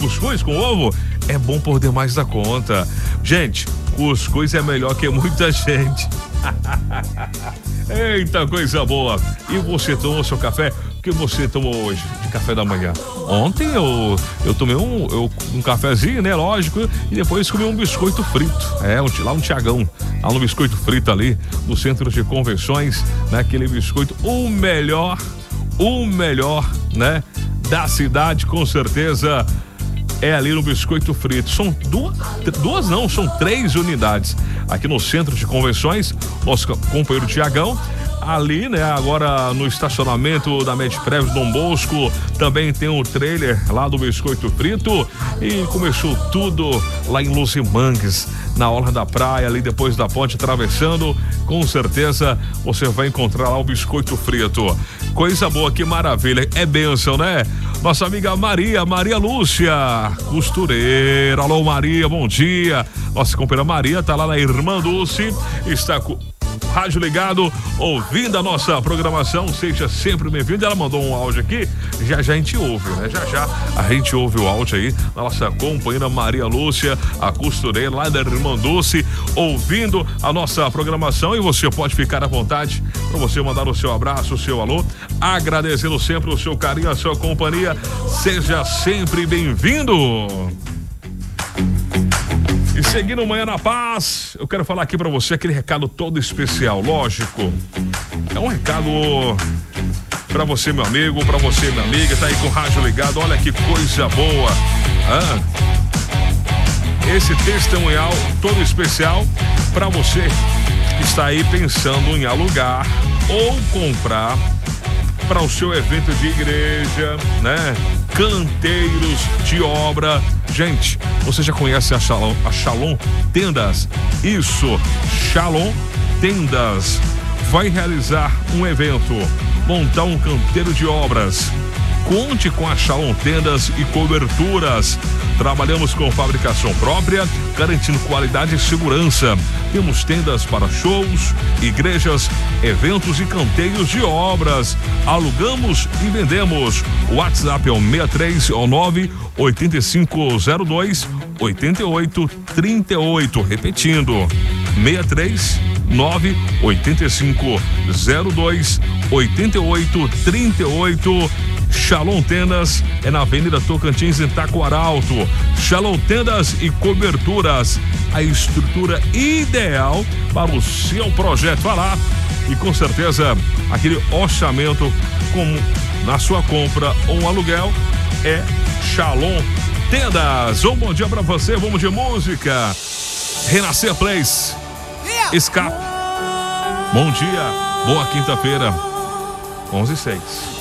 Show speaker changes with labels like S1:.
S1: cuscuz com ovo, é bom por demais da conta. Gente, cuscuz é melhor que muita gente. Eita, coisa boa. E você tomou seu café? O que você tomou hoje de café da manhã? Ontem eu tomei um cafezinho, né? Lógico. E depois comi um biscoito frito. Lá no Tiagão. Lá no biscoito frito ali, no centro de convenções, né? Aquele biscoito, o melhor, né? Da cidade, com certeza. É ali no biscoito frito. São são 3 unidades. Aqui no centro de convenções, nosso companheiro Tiagão. Ali, né, agora no estacionamento da Medprev Dom Bosco, também tem um trailer lá do biscoito frito. E começou tudo lá em Luzimangues, na orla da praia, ali depois da ponte, atravessando. Com certeza você vai encontrar lá o biscoito frito. Coisa boa, que maravilha. É bênção, né? Nossa amiga Maria Lúcia, costureira. Alô, Maria, bom dia. Nossa companheira Maria tá lá na Irmã Dulce, está com rádio ligado, ouvindo a nossa programação. Seja sempre bem-vindo. Ela mandou um áudio aqui, já a gente ouve, né? Já a gente ouve o áudio aí da nossa companheira Maria Lúcia, a costureira lá da Irmã Dulce, ouvindo a nossa programação. E você pode ficar à vontade para você mandar o seu abraço, o seu alô, agradecendo sempre o seu carinho, a sua companhia. Seja sempre bem-vindo. E seguindo Manhã na Paz, eu quero falar aqui pra você aquele recado todo especial, lógico. É um recado pra você, meu amigo, pra você, minha amiga, tá aí com o rádio ligado, olha que coisa boa. Esse testemunhal todo especial pra você que está aí pensando em alugar ou comprar para o seu evento de igreja, né? Canteiros de obra. Gente, você já conhece a Shalom Tendas? Isso, Shalom Tendas vai realizar um evento, montar um canteiro de obras. Conte com a Shalom Tendas e Coberturas. Trabalhamos com fabricação própria, garantindo qualidade e segurança. Temos tendas para shows, igrejas, eventos e canteiros de obras. Alugamos e vendemos. O WhatsApp é o 6309 8502 8838. Repetindo, 639 8502 8838. Shalom Tendas é na Avenida Tocantins, em Taquaralto. Shalom Tendas e Coberturas, a estrutura ideal para o seu projeto. Vá lá e com certeza aquele orçamento como na sua compra ou um aluguel é Shalom Tendas. Um bom dia para você, vamos de música. Renascer Place, Escape. Bom dia, boa quinta-feira, 11:06.